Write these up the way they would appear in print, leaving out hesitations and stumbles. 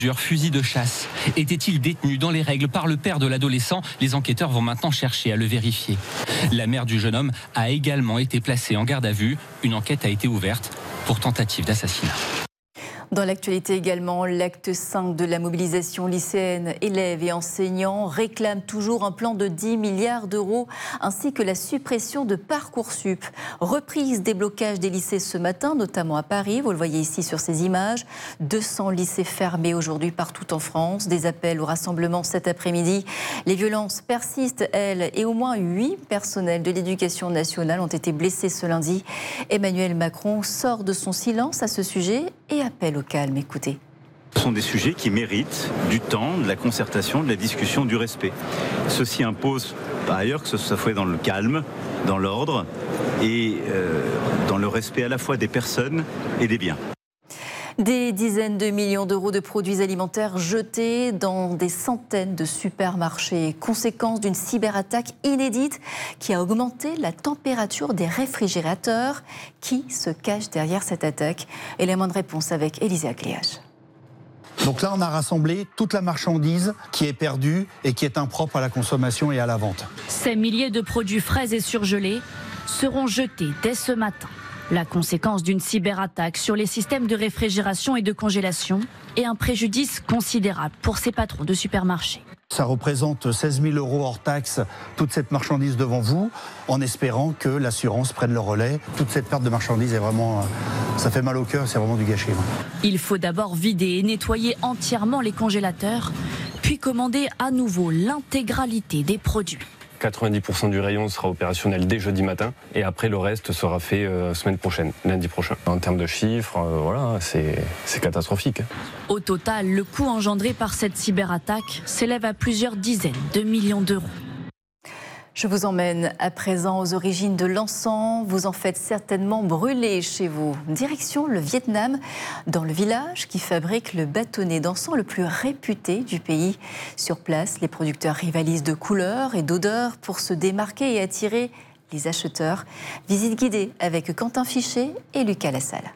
Fusil de chasse. Était-il détenu dans les règles par le père de l'adolescent? Les enquêteurs vont maintenant chercher à le vérifier. La mère du jeune homme a également été placée en garde à vue. Une enquête a été ouverte pour tentative d'assassinat. Dans l'actualité également, l'acte 5 de la mobilisation lycéenne, élèves et enseignants réclament toujours un plan de 10 milliards d'euros ainsi que la suppression de Parcoursup. Reprise des blocages des lycées ce matin, notamment à Paris, vous le voyez ici sur ces images. 200 lycées fermés aujourd'hui partout en France, des appels au rassemblement cet après-midi. Les violences persistent, elles, et au moins 8 personnels de l'éducation nationale ont été blessés ce lundi. Emmanuel Macron sort de son silence à ce sujet et appelle au calme. Écoutez. Ce sont des sujets qui méritent du temps, de la concertation, de la discussion, du respect. Ceci impose par ailleurs que ce soit fait dans le calme, dans l'ordre et dans le respect à la fois des personnes et des biens. Des dizaines de millions d'euros de produits alimentaires jetés dans des centaines de supermarchés. Conséquence d'une cyberattaque inédite qui a augmenté la température des réfrigérateurs. Qui se cache derrière cette attaque? Élément de réponse avec Élisée Agléage. Donc là, on a rassemblé toute la marchandise qui est perdue et qui est impropre à la consommation et à la vente. Ces milliers de produits frais et surgelés seront jetés dès ce matin. La conséquence d'une cyberattaque sur les systèmes de réfrigération et de congélation est un préjudice considérable pour ces patrons de supermarchés. Ça représente 16 000 euros hors taxe, toute cette marchandise devant vous, en espérant que l'assurance prenne le relais. Toute cette perte de marchandise est vraiment, ça fait mal au cœur, c'est vraiment du gâchis. Il faut d'abord vider et nettoyer entièrement les congélateurs, puis commander à nouveau l'intégralité des produits. 90% du rayon sera opérationnel dès jeudi matin et après le reste sera fait semaine prochaine, lundi prochain. En termes de chiffres, voilà, c'est catastrophique. Au total, le coût engendré par cette cyberattaque s'élève à plusieurs dizaines de millions d'euros. Je vous emmène à présent aux origines de l'encens. Vous en faites certainement brûler chez vous. Direction le Vietnam, dans le village qui fabrique le bâtonnet d'encens le plus réputé du pays. Sur place, les producteurs rivalisent de couleurs et d'odeurs pour se démarquer et attirer les acheteurs. Visite guidée avec Quentin Fichet et Lucas Lassalle.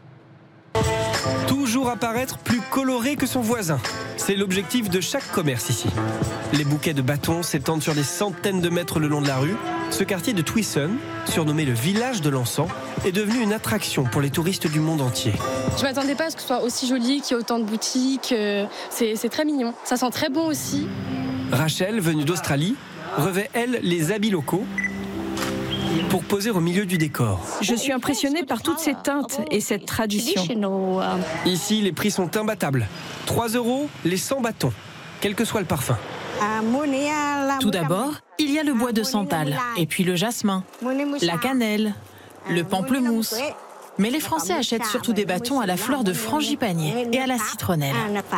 Toujours apparaître plus coloré que son voisin. C'est l'objectif de chaque commerce ici. Les bouquets de bâtons s'étendent sur des centaines de mètres le long de la rue. Ce quartier de Tuy Son, surnommé le village de l'encens, est devenu une attraction pour les touristes du monde entier. Je ne m'attendais pas à ce que ce soit aussi joli, qu'il y ait autant de boutiques. C'est très mignon. Ça sent très bon aussi. Rachel, venue d'Australie, revêt, elle, les habits locaux pour poser au milieu du décor. Je suis impressionnée par toutes ces teintes et cette tradition. Ici, les prix sont imbattables. 3 € les 100 bâtons, quel que soit le parfum. Tout d'abord, il y a le bois de santal, et puis le jasmin, la cannelle, le pamplemousse. Mais les Français achètent surtout des bâtons à la fleur de frangipanier et à la citronnelle.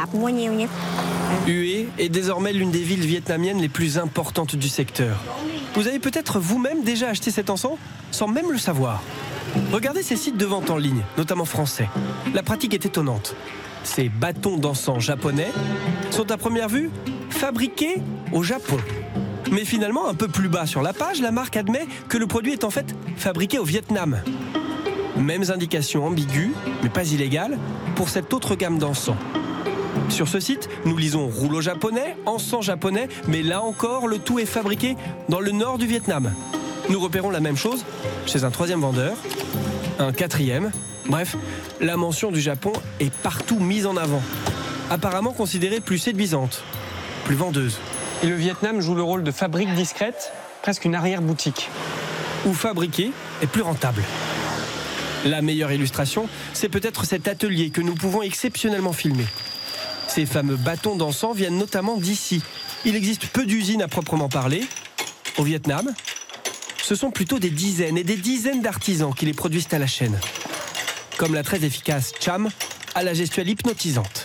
Hue est désormais l'une des villes vietnamiennes les plus importantes du secteur. Vous avez peut-être vous-même déjà acheté cet encens sans même le savoir. Regardez ces sites de vente en ligne, notamment français. La pratique est étonnante. Ces bâtons d'encens japonais sont à première vue fabriqués au Japon. Mais finalement, un peu plus bas sur la page, la marque admet que le produit est en fait fabriqué au Vietnam. Mêmes indications ambiguës, mais pas illégales, pour cette autre gamme d'encens. Sur ce site, nous lisons rouleau japonais, encens japonais, mais là encore, le tout est fabriqué dans le nord du Vietnam. Nous repérons la même chose chez un troisième vendeur, un quatrième. Bref, la mention du Japon est partout mise en avant. Apparemment considérée plus séduisante, plus vendeuse. Et le Vietnam joue le rôle de fabrique discrète, presque une arrière-boutique. Où fabriquer est plus rentable. La meilleure illustration, c'est peut-être cet atelier que nous pouvons exceptionnellement filmer. Ces fameux bâtons d'encens viennent notamment d'ici. Il existe peu d'usines à proprement parler. Au Vietnam, ce sont plutôt des dizaines et des dizaines d'artisans qui les produisent à la chaîne. Comme la très efficace Cham, à la gestuelle hypnotisante.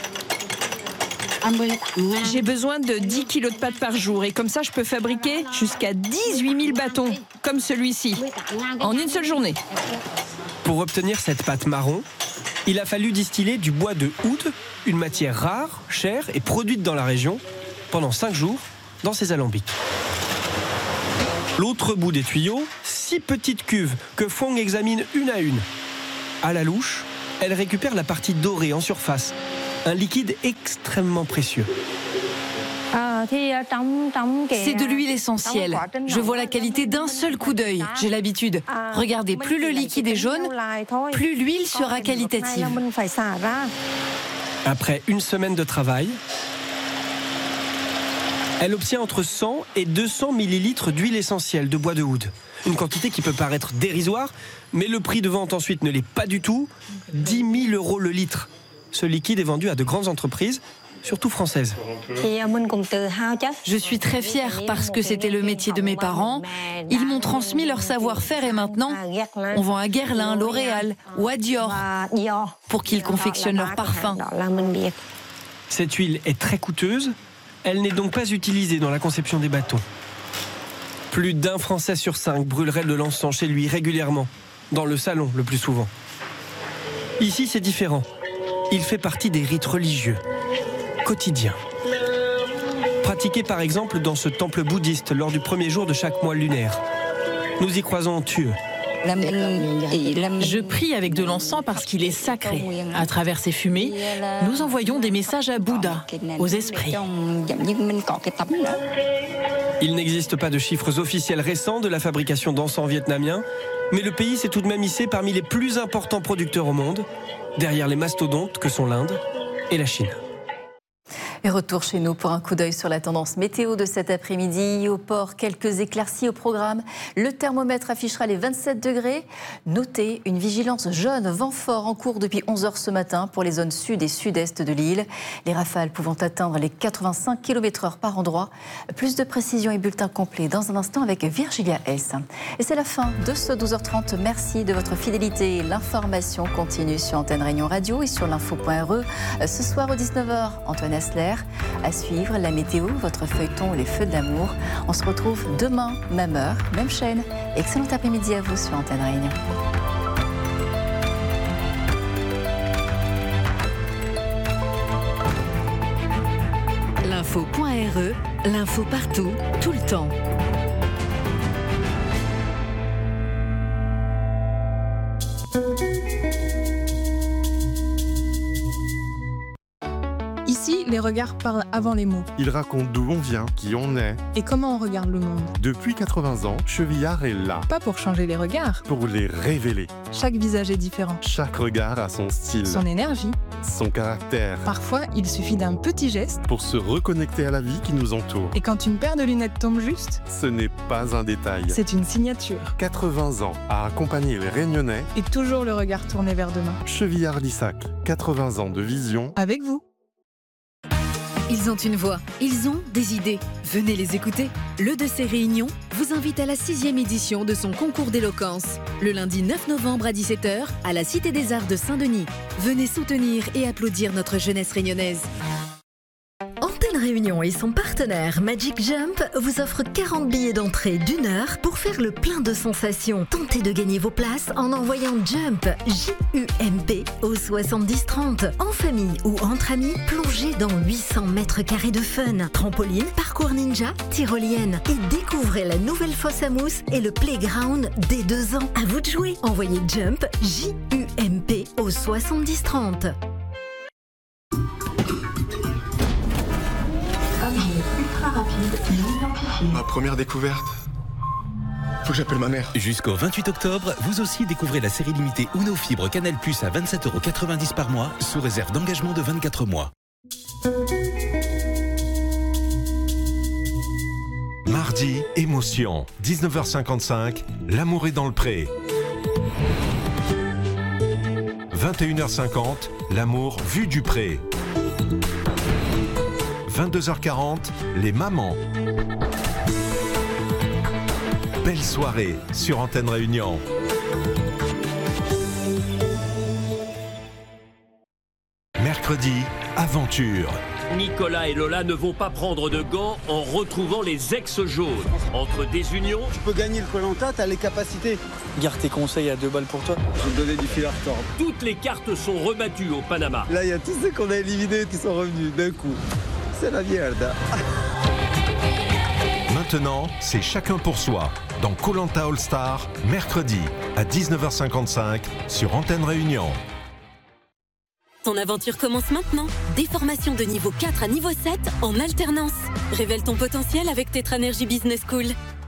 J'ai besoin de 10 kilos de pâte par jour et comme ça je peux fabriquer jusqu'à 18 000 bâtons, comme celui-ci, en une seule journée. Pour obtenir cette pâte marron, il a fallu distiller du bois de oud, une matière rare, chère et produite dans la région, pendant 5 jours dans ces alambics. L'autre bout des tuyaux, 6 petites cuves que Fong examine une à une. À la louche, elle récupère la partie dorée en surface, un liquide extrêmement précieux. C'est de l'huile essentielle. Je vois la qualité d'un seul coup d'œil. J'ai l'habitude. Regardez, plus le liquide est jaune, plus l'huile sera qualitative. Après une semaine de travail, elle obtient entre 100 et 200 millilitres d'huile essentielle de bois de oud. Une quantité qui peut paraître dérisoire, mais le prix de vente ensuite ne l'est pas du tout. 10 000 € le litre. Ce liquide est vendu à de grandes entreprises, surtout françaises. Je suis très fière parce que c'était le métier de mes parents. Ils m'ont transmis leur savoir-faire et maintenant, on vend à Guerlain, L'Oréal ou à Dior pour qu'ils confectionnent leurs parfums. Cette huile est très coûteuse. Elle n'est donc pas utilisée dans la conception des bateaux. Plus d'1 Français sur 5 brûlerait de l'encens chez lui régulièrement, dans le salon le plus souvent. Ici, c'est différent. Il fait partie des rites religieux, quotidiens. Pratiqué par exemple dans ce temple bouddhiste lors du premier jour de chaque mois lunaire. Nous y croisons Thieu. Je prie avec de l'encens parce qu'il est sacré. À travers ces fumées, nous envoyons des messages à Bouddha, aux esprits. Il n'existe pas de chiffres officiels récents de la fabrication d'encens vietnamien, mais le pays s'est tout de même hissé parmi les plus importants producteurs au monde, derrière les mastodontes que sont l'Inde et la Chine. Et retour chez nous pour un coup d'œil sur la tendance météo de cet après-midi. Au port, quelques éclaircies au programme. Le thermomètre affichera les 27 degrés. Notez une vigilance jaune, vent fort en cours depuis 11h ce matin pour les zones sud et sud-est de l'île. Les rafales pouvant atteindre les 85 km/h par endroit. Plus de précisions et bulletins complets dans un instant avec Virgilia S. Et c'est la fin de ce 12h30. Merci de votre fidélité. L'information continue sur Antenne Réunion Radio et sur l'info.re. Ce soir au 19h, Antoine Asseler. À suivre la météo, votre feuilleton Les Feux de l'amour. On se retrouve demain, même heure, même chaîne. Excellent après-midi à vous sur Antenne Réunion. L'info.re, l'info partout, tout le temps. Ici, les regards parlent avant les mots. Ils racontent d'où on vient, qui on est. Et comment on regarde le monde. Depuis 80 ans, Chevillard est là. Pas pour changer les regards. Pour les révéler. Chaque visage est différent. Chaque regard a son style. Son énergie. Son caractère. Parfois, il suffit d'un petit geste. Pour se reconnecter à la vie qui nous entoure. Et quand une paire de lunettes tombe juste. Ce n'est pas un détail. C'est une signature. 80 ans à accompagner les Réunionnais. Et toujours le regard tourné vers demain. Chevillard-Lissac, 80 ans de vision. Avec vous. Ils ont une voix, ils ont des idées. Venez les écouter. Le de ces réunions vous invite à la 6e édition de son concours d'éloquence. Le lundi 9 novembre à 17h à la Cité des Arts de Saint-Denis. Venez soutenir et applaudir notre jeunesse réunionnaise. Antenne Réunion et son partenaire Magic Jump vous offrent 40 billets d'entrée d'1 heure pour faire le plein de sensations. Tentez de gagner vos places en envoyant Jump, J-U-M-P, au 7030. En famille ou entre amis, plongez dans 800 mètres carrés de fun. Trampoline, parcours ninja, tyrolienne. Et découvrez la nouvelle fosse à mousse et le playground dès 2 ans. À vous de jouer. Envoyez Jump, J-U-M-P, au 7030. Ma première découverte. Faut que j'appelle ma mère. Jusqu'au 28 octobre, vous aussi découvrez la série limitée Uno Fibre Canal Plus à 27,90 € par mois, sous réserve d'engagement de 24 mois. Mardi, émotion. 19h55, L'amour est dans le pré. 21h50, L'amour vu du pré. 22h40, les mamans. Belle soirée sur Antenne Réunion. Mercredi, aventure. Nicolas et Lola ne vont pas prendre de gants en retrouvant les ex-jaunes. Entre des unions... Tu peux gagner le Koh-Lanta, t'as les capacités. Garde tes conseils à 2 balles pour toi. Je vais te donner du fil à retordre. Toutes les cartes sont rebattues au Panama. Là, il y a tous ceux qu'on a éliminés qui sont revenus d'un coup. C'est la merde. Maintenant, c'est chacun pour soi. Dans Koh-Lanta All Star, mercredi à 19h55 sur Antenne Réunion. Ton aventure commence maintenant. Des formations de niveau 4 à niveau 7 en alternance. Révèle ton potentiel avec Tetra Energy Business School.